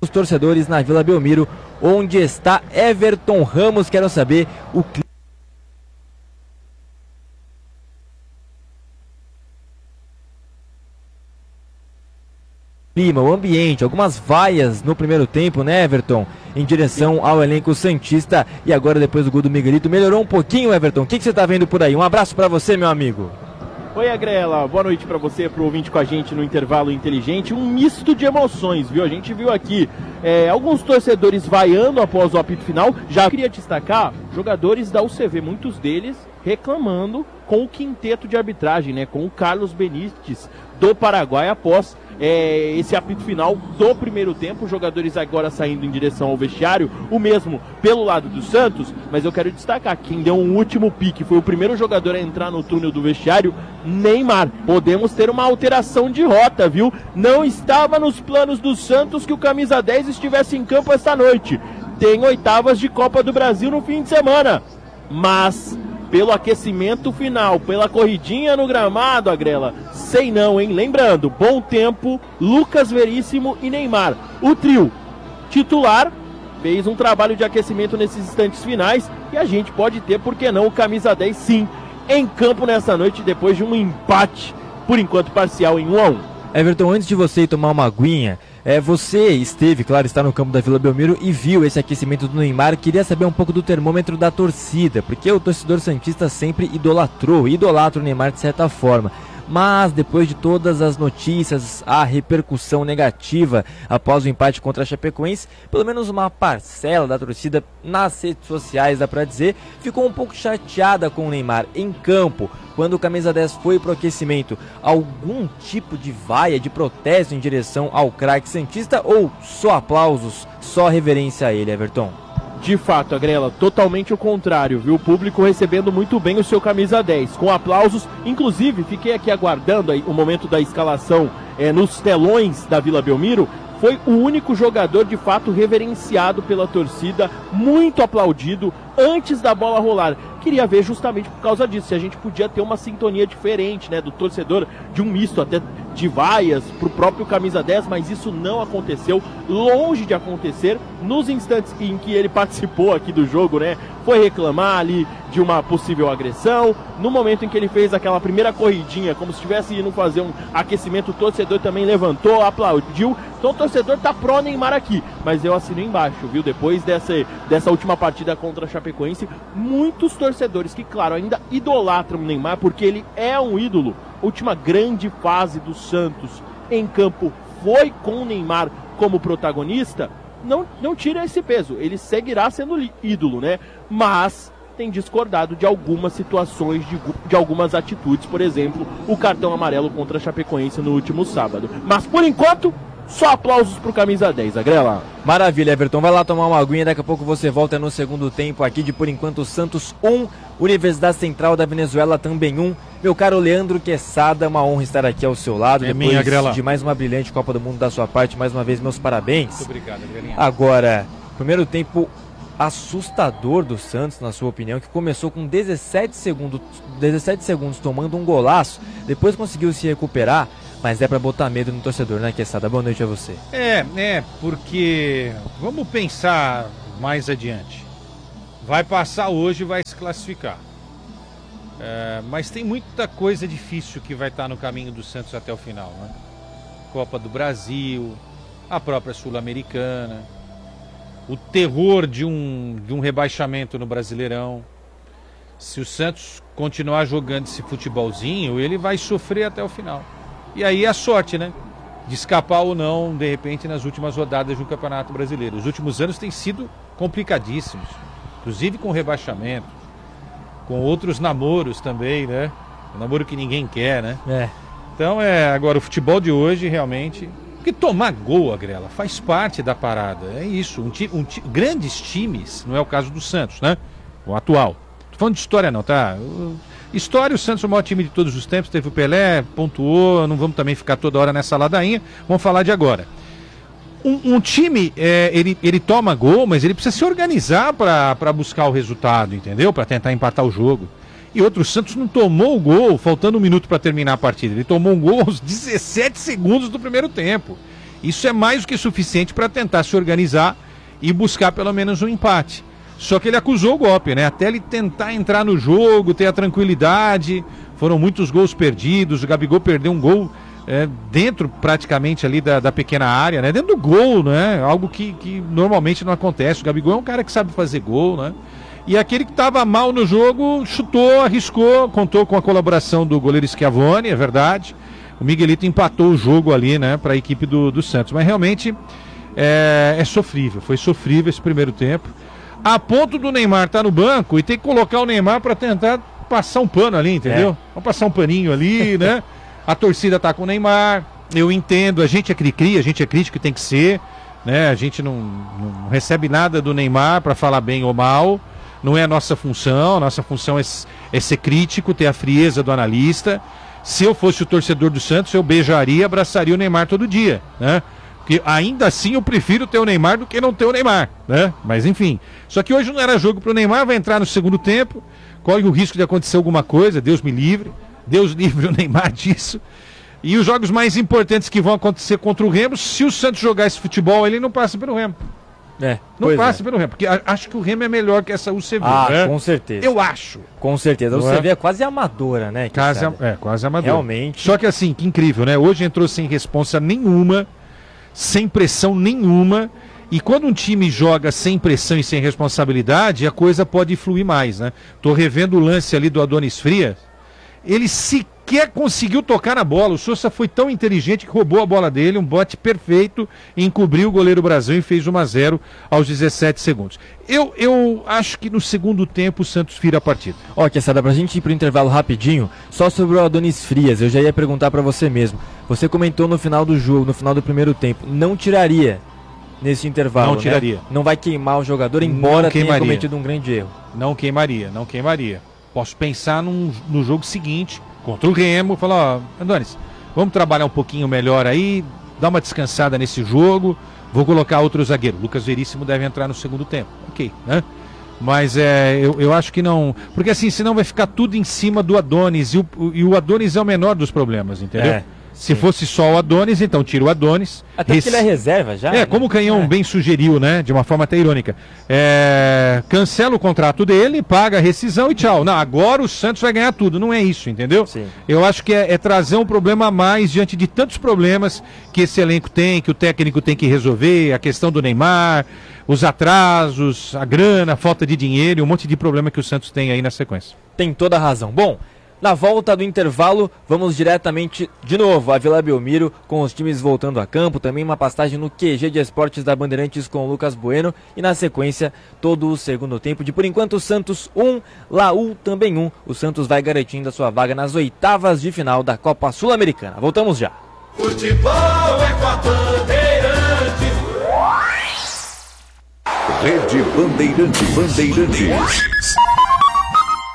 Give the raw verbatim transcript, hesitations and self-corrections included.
os torcedores na Vila Belmiro, onde está Everton Ramos. Quero saber o clima, o ambiente, algumas vaias no primeiro tempo, né, Everton, em direção ao elenco santista. E agora, depois do gol do Miguelito, melhorou um pouquinho, Everton. O que, que você está vendo por aí? Um abraço para você, meu amigo. Oi, Agrela, boa noite para você, para o ouvinte com a gente no Intervalo Inteligente. Um misto de emoções, viu? A gente viu aqui é, alguns torcedores vaiando após o apito final. Já queria destacar jogadores da U C V, muitos deles reclamando com o quinteto de arbitragem, né? Com o Carlos Benítez do Paraguai após é, esse apito final do primeiro tempo. Jogadores agora saindo em direção ao vestiário, o mesmo pelo lado do Santos, mas eu quero destacar, quem deu um último pique foi o primeiro jogador a entrar no túnel do vestiário, Neymar. Podemos ter uma alteração de rota, viu? Não estava nos planos do Santos que o camisa dez estivesse em campo esta noite. Tem oitavas de Copa do Brasil no fim de semana, mas pelo aquecimento final, pela corridinha no gramado, Agrela, sei não, hein? Lembrando, bom tempo, Lucas Veríssimo e Neymar. O trio titular fez um trabalho de aquecimento nesses instantes finais e a gente pode ter, por que não, o camisa dez sim em campo nessa noite, depois de um empate, por enquanto parcial, em um a um. Everton, antes de você ir tomar uma aguinha, é, você esteve, claro, está no campo da Vila Belmiro e viu esse aquecimento do Neymar. Queria saber um pouco do termômetro da torcida, porque o torcedor santista sempre idolatrou, idolatra o Neymar de certa forma. Mas depois de todas as notícias, a repercussão negativa após o empate contra a Chapecoense, pelo menos uma parcela da torcida nas redes sociais, dá pra dizer, ficou um pouco chateada com o Neymar em campo. Quando o camisa dez foi pro aquecimento, algum tipo de vaia, de protesto em direção ao craque santista ou só aplausos, só reverência a ele, Everton? De fato, Agrela, totalmente o contrário, viu? O público recebendo muito bem o seu camisa dez, com aplausos. Inclusive, fiquei aqui aguardando aí o momento da escalação é, nos telões da Vila Belmiro. Foi o único jogador de fato reverenciado pela torcida, muito aplaudido antes da bola rolar. Queria ver justamente por causa disso, se a gente podia ter uma sintonia diferente, né, do torcedor, de um misto até de vaias para o próprio camisa dez, mas isso não aconteceu, longe de acontecer. Nos instantes em que ele participou aqui do jogo, né, foi reclamar ali de uma possível agressão. No momento em que ele fez aquela primeira corridinha, como se estivesse indo fazer um aquecimento, o torcedor também levantou, aplaudiu. Então o torcedor tá pró Neymar aqui, mas eu assino embaixo, viu? Depois dessa, dessa última partida contra a Chapecoense, muitos torcedores que, claro, ainda idolatram o Neymar, porque ele é um ídolo. Última grande fase do Santos em campo foi com o Neymar como protagonista. Não, não tira esse peso, ele seguirá sendo ídolo, né? Mas tem discordado de algumas situações, de, de algumas atitudes, por exemplo, o cartão amarelo contra a Chapecoense no último sábado. Mas por enquanto, só aplausos pro camisa dez, Agrela. Maravilha, Everton. Vai lá tomar uma aguinha, daqui a pouco você volta no segundo tempo aqui de Por Enquanto Santos um, Universidade Central da Venezuela também um. Meu caro Leandro Quesada, uma honra estar aqui ao seu lado. É depois minha, Agrela. De mais uma brilhante Copa do Mundo da sua parte, mais uma vez meus parabéns. Muito obrigado, Agrelinha. Agora, primeiro tempo assustador do Santos, na sua opinião, que começou com dezessete segundos, dezessete segundos tomando um golaço, depois conseguiu se recuperar. Mas é pra botar medo no torcedor, né, Quesada? Boa noite a você. É, é, porque vamos pensar mais adiante. Vai passar hoje e vai se classificar. É, mas tem muita coisa difícil que vai estar no caminho do Santos até o final, né? Copa do Brasil, a própria Sul-Americana, o terror de um, de um rebaixamento no Brasileirão. Se o Santos continuar jogando esse futebolzinho, ele vai sofrer até o final. E aí a sorte, né? De escapar ou não, de repente, nas últimas rodadas do Campeonato Brasileiro. Os últimos anos têm sido complicadíssimos, inclusive com rebaixamento, com outros namoros também, né? Um namoro que ninguém quer, né? É. Então, é, agora, o futebol de hoje, realmente... Porque tomar gol, Agrela, faz parte da parada. É isso. Um ti, um ti, grandes times, não é o caso do Santos, né? O atual. Tô falando de história não, tá? O, História, o Santos é o maior time de todos os tempos, teve o Pelé, pontuou, não vamos também ficar toda hora nessa ladainha, vamos falar de agora. Um, um time, é, ele, ele toma gol, mas ele precisa se organizar para buscar o resultado, entendeu? Para tentar empatar o jogo. E outro, o Santos não tomou o gol, faltando um minuto para terminar a partida, ele tomou um gol aos dezessete segundos do primeiro tempo. Isso é mais do que suficiente para tentar se organizar e buscar pelo menos um empate. Só que ele acusou o golpe, né? Até ele tentar entrar no jogo, ter a tranquilidade. Foram muitos gols perdidos. O Gabigol perdeu um gol é, dentro praticamente ali da, da pequena área, né? Dentro do gol, né? Algo que, que normalmente não acontece. O Gabigol é um cara que sabe fazer gol, né? E aquele que estava mal no jogo chutou, arriscou, contou com a colaboração do goleiro Schiavone, é verdade. O Miguelito empatou o jogo ali, né? Para a equipe do, do Santos. Mas realmente é, é sofrível. Foi sofrível esse primeiro tempo. A ponto do Neymar estar tá no banco e ter que colocar o Neymar para tentar passar um pano ali, entendeu? É. Vamos passar um paninho ali, né? A torcida tá com o Neymar, eu entendo, a gente é cri-cri, a gente é crítico, tem que ser, né? A gente não, não recebe nada do Neymar para falar bem ou mal, não é a nossa função, a nossa função é, é ser crítico, ter a frieza do analista. Se eu fosse o torcedor do Santos, eu beijaria, abraçaria o Neymar todo dia, né? Porque ainda assim eu prefiro ter o Neymar do que não ter o Neymar, né? Mas enfim. Só que hoje não era jogo pro Neymar, vai entrar no segundo tempo, corre o risco de acontecer alguma coisa, Deus me livre, Deus livre o Neymar disso. E os jogos mais importantes que vão acontecer contra o Remo, se o Santos jogar esse futebol, ele não passa pelo Remo. É, não passa é. pelo Remo, porque a, acho que o Remo é melhor que essa U C V. Ah, né? com certeza. Eu acho. Com certeza. A U C V é? é quase amadora, né? Quase, é, quase amadora. Realmente. Só que assim, que incrível, né? Hoje entrou sem responsa nenhuma, sem pressão nenhuma, e quando um time joga sem pressão e sem responsabilidade, a coisa pode fluir mais, né? Tô revendo o lance ali do Adonis Frias, ele sequer conseguiu tocar na bola, o Sousa foi tão inteligente que roubou a bola dele, um bote perfeito, encobriu o goleiro Brasil e fez um a zero aos dezessete segundos. Eu, eu acho que no segundo tempo o Santos vira a partida. Ó, Quesada, pra gente ir pro intervalo rapidinho, só sobre o Adonis Frias, eu já ia perguntar pra você mesmo. Você comentou no final do jogo, no final do primeiro tempo, não tiraria nesse intervalo, Não tiraria. Né? Não vai queimar o jogador, embora tenha cometido um grande erro. Não queimaria, não queimaria. Posso pensar num, no jogo seguinte, contra o Remo, falar, ó, Adonis, vamos trabalhar um pouquinho melhor aí, dar uma descansada nesse jogo, vou colocar outro zagueiro. Lucas Veríssimo deve entrar no segundo tempo. Ok, né? Mas é, eu, eu acho que não. Porque assim, senão vai ficar tudo em cima do Adonis. E o, e o Adonis é o menor dos problemas, entendeu? É, Se fosse só o Adonis, então tira o Adonis. Até Rec... que ele é reserva já. É, né? como o Canhão é. bem sugeriu, né? De uma forma até irônica. É, cancela o contrato dele, paga a rescisão e tchau. Não, agora o Santos vai ganhar tudo. Não é isso, entendeu? Sim. Eu acho que é, é trazer um problema a mais diante de tantos problemas que esse elenco tem, que o técnico tem que resolver, a questão do Neymar, os atrasos, a grana, a falta de dinheiro e um monte de problema que o Santos tem aí na sequência. Tem toda a razão. Bom, na volta do intervalo, vamos diretamente de novo à Vila Belmiro, com os times voltando a campo, também uma passagem no Q G de Esportes da Bandeirantes com o Lucas Bueno e na sequência todo o segundo tempo de, por enquanto, Santos um, Laú também um. O Santos vai garantindo a sua vaga nas oitavas de final da Copa Sul-Americana. Voltamos já. Futebol é com a Bandeirantes. Rede Bandeirantes. Bandeirantes.